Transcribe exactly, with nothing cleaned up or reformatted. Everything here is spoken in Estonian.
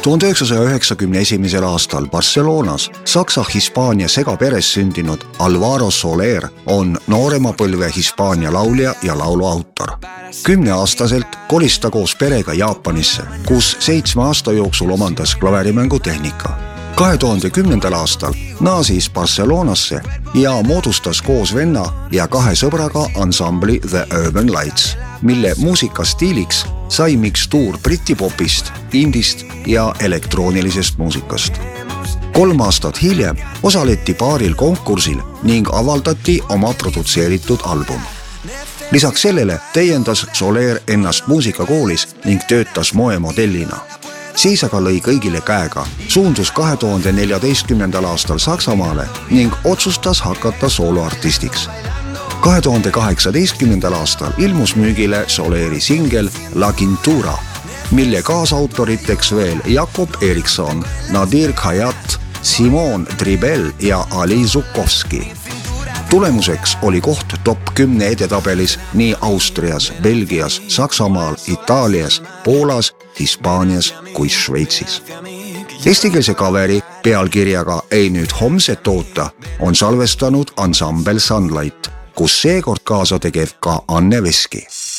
tuhande üheksasaja üheksakümne esimesel aastal Barcelonas Saksa-Hispaania segaperes sündinud Alvaro Soler on noorema põlve Hispaania laulja ja laulu autor. Kümneaastaselt kolis ta koos perega Jaapanisse, kus seitsme aasta jooksul omandas klaverimängu tehnika. kahe tuhande kümnendal aastal naasis Barcelonasse ja moodustas koos venna ja kahe sõbraga ansambli The Urban Lights, mille muusikastiiliks sai mikstuur britipopist, indist ja elektroonilisest muusikast. Kolm aastat hiljem osaleti paaril konkursil ning avaldati oma produtseeritud album. Lisaks sellele täiendas Soler ennast muusikakoolis ning töötas moemodellina. Siis aga lõi kõigile käega, suundus kahe tuhande neljateistkümnendal aastal Saksamaale ning otsustas hakata sooloartistiks. kahe tuhande kaheksateistkümnendal aastal ilmus müügile Soleri singel La Quintura, mille kaasautoriteks veel Jakob Erikson, Nadir Khayat, Simon Tribel ja Ali Zukovski. Tulemuseks oli koht top kümne edetabelis nii Austrias, Belgias, Saksamaal, Itaalias, Poolas, Hispaanias kui Šveitsis. Eestikeelse kaveri pealkirjaga Ei nüüd homset oota on salvestanud ansambel Sunlight, kus seekord kaasa tegev ka Anne Veski.